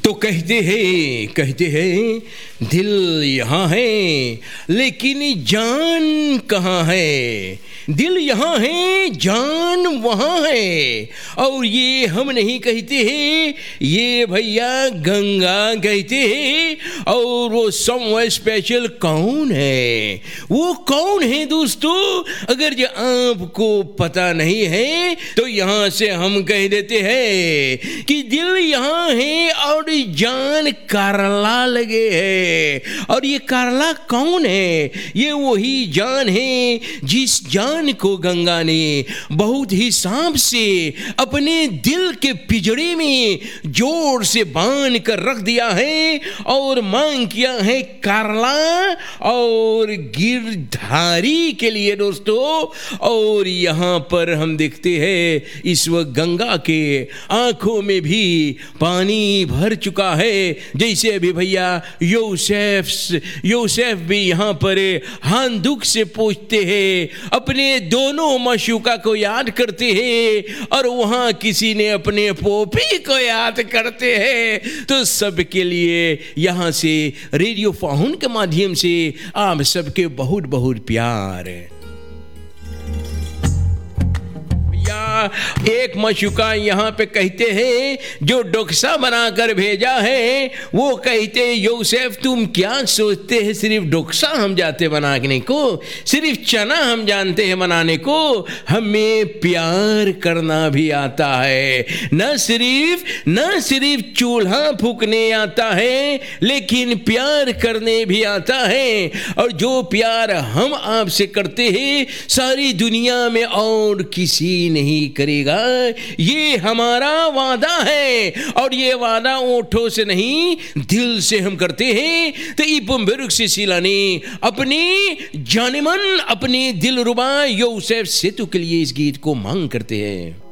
तो कहते हैं दिल यहाँ है लेकिन जान कहाँ है। दिल यहाँ है जान वहाँ है। और ये हम नहीं कहते हैं, ये भैया गंगा कहते हैं। और वो समवेयर स्पेशल कौन है, वो कौन है दोस्तों? अगर ये आपको पता नहीं है तो यहाँ से हम कह देते हैं कि दिल यहाँ है और जान करला लगे है। और ये करला कौन है? ये वही जान है जिस जान को गंगा ने बहुत हिसाब से अपने दिल के पिंजरे में जोर से बांध कर रख दिया है और मांग किया है करला और गिरधारी के लिए दोस्तों। और यहाँ पर हम देखते हैं इस वक्त गंगा के आंखों में भी पानी भर चुका है। जैसे अभी भैया यूसुफ भी यहाँ पर हांदुक से पूछते हैं, अपने दोनों माशूका को याद करते हैं और वहाँ किसी ने अपने पोपी को याद करते हैं। तो सबके लिए यहाँ से रेडियो फाउन के माध्यम से आप सबके बहुत बहुत प्यार। एक मशुका यहाँ पे कहते हैं जो डोक्सा बनाकर भेजा है, वो कहते हैं यूसुफ तुम क्या सोचते हैं सिर्फ डोक्सा हम जाते बनाने को, सिर्फ चना हम जानते हैं बनाने को, हमें प्यार करना भी आता है। न सिर्फ चूल्हा फूकने आता है लेकिन प्यार करने भी आता है। और जो प्यार हम आपसे करते हैं सारी दुनिया में और किसी नहीं करेगा। ये हमारा वादा है और ये वादा ओठों से नहीं दिल से हम करते हैं। तो इपुम्बेरुक से सिलाने अपनी जानेमन अपने दिलरुबा यूसुफ सेतु के लिए इस गीत को मांग करते हैं।